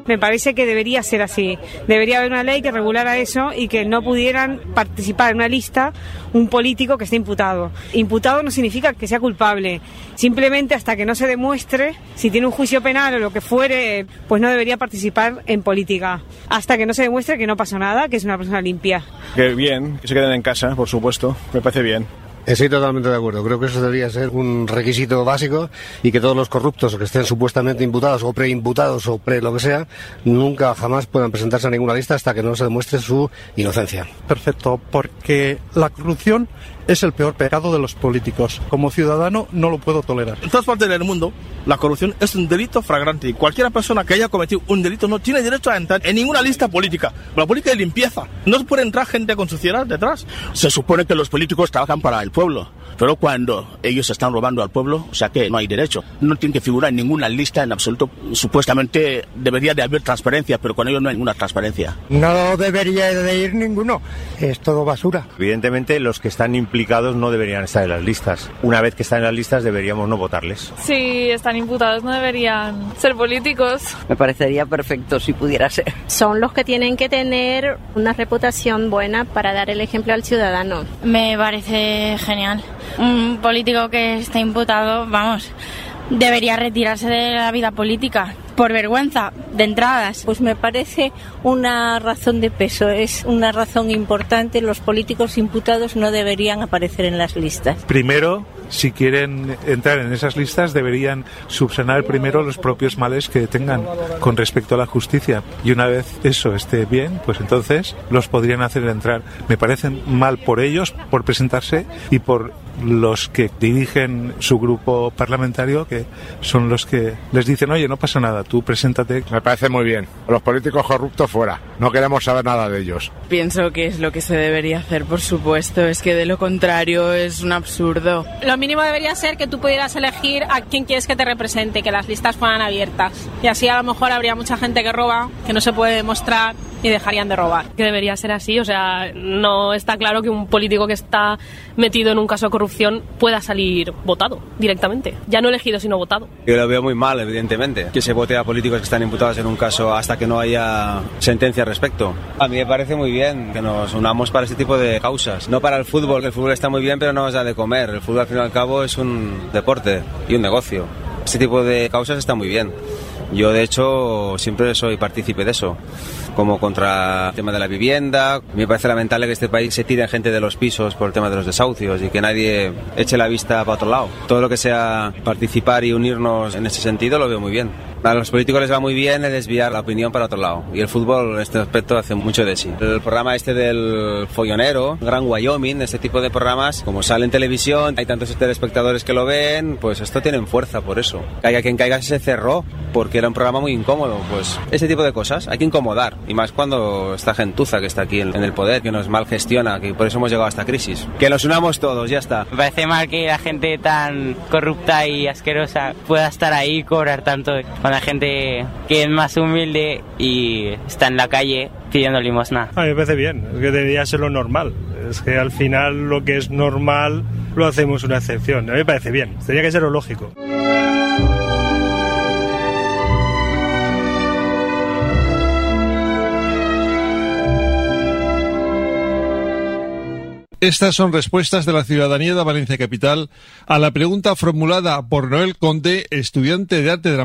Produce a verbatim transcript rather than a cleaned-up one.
Me parece que debería ser así. Debería haber una ley que regulara eso y que no pudieran participar en una lista un político que esté imputado. Imputado no significa que sea culpable. Simplemente hasta que no se demuestre, si tiene un juicio penal o lo que fuere, pues no debería participar en política. Hasta que no se demuestre que no pasó nada, que es una persona limpia. Que bien, que se queden en casa, por supuesto. Me parece bien. Estoy totalmente de acuerdo. Creo que eso debería ser un requisito básico y que todos los corruptos que estén supuestamente imputados o preimputados o pre lo que sea, nunca jamás puedan presentarse a ninguna lista hasta que no se demuestre su inocencia. Perfecto, porque la corrupción es el peor pecado de los políticos. Como ciudadano no lo puedo tolerar. En todas partes del mundo, la corrupción es un delito flagrante y cualquier persona que haya cometido un delito no tiene derecho a entrar en ninguna lista política. La política de limpieza. No se puede entrar gente con suciedad detrás. Se supone que los políticos trabajan para el pueblo, pero cuando ellos están robando al pueblo, o sea que no hay derecho. No tienen que figurar en ninguna lista en absoluto. Supuestamente debería de haber transparencia, pero con ellos no hay ninguna transparencia. No debería de ir ninguno. Es todo basura. Evidentemente los que están implicados no deberían estar en las listas. Una vez que están en las listas deberíamos no votarles. Si están imputados no deberían ser políticos. Me parecería perfecto si pudiera ser. Son los que tienen que tener una reputación buena para dar el ejemplo al ciudadano. Me parece genial. Un político que esté imputado, vamos, debería retirarse de la vida política. Por vergüenza, de entradas. Pues me parece una razón de peso, es una razón importante. Los políticos imputados no deberían aparecer en las listas. Primero, si quieren entrar en esas listas, deberían subsanar primero los propios males que tengan con respecto a la justicia. Y una vez eso esté bien, pues entonces los podrían hacer entrar. Me parece mal por ellos, por presentarse, y por los que dirigen su grupo parlamentario, que son los que les dicen, oye, no pasa nada, tú preséntate. Me parece muy bien. Los políticos corruptos fuera. No queremos saber nada de ellos. Pienso que es lo que se debería hacer, por supuesto. Es que de lo contrario es un absurdo. Lo mínimo debería ser que tú pudieras elegir a quién quieres que te represente, que las listas fueran abiertas. Y así a lo mejor habría mucha gente que roba, que no se puede demostrar, y dejarían de robar. Que debería ser así, o sea, no está claro que un político que está metido en un caso de corrupción pueda salir votado directamente. Ya no elegido, sino votado. Yo lo veo muy mal, evidentemente, que se vote a políticos que están imputados en un caso hasta que no haya sentencia al respecto. A mí me parece muy bien que nos unamos para este tipo de causas. No para el fútbol, el fútbol está muy bien, pero no nos da de comer. El fútbol, al fin y al cabo, es un deporte y un negocio. Este tipo de causas está muy bien. Yo, de hecho, siempre soy partícipe de eso, como contra el tema de la vivienda. Me parece lamentable que este país se tire gente de los pisos por el tema de los desahucios y que nadie eche la vista para otro lado. Todo lo que sea participar y unirnos en ese sentido lo veo muy bien. A los políticos les va muy bien desviar la opinión para otro lado, y el fútbol en este aspecto hace mucho de sí. El programa este del follonero, Gran Wyoming, este tipo de programas, como sale en televisión, hay tantos telespectadores que lo ven, pues esto tienen fuerza por eso. Caiga quien caiga, se cerró porque era un programa muy incómodo. Pues ese tipo de cosas hay que incomodar, y más cuando esta gentuza que está aquí en el poder, que nos mal gestiona, que por eso hemos llegado a esta crisis. Que nos unamos todos, ya está. Me parece mal que la gente tan corrupta y asquerosa pueda estar ahí y cobrar tanto, con la gente que es más humilde y está en la calle pidiendo limosna. A mí me parece bien, es que debería ser lo normal. Es que al final lo que es normal lo hacemos una excepción. A mí me parece bien, tendría que ser lo lógico. Estas son respuestas de la ciudadanía de Valencia Capital a la pregunta formulada por Noel Conde, estudiante de arte dramático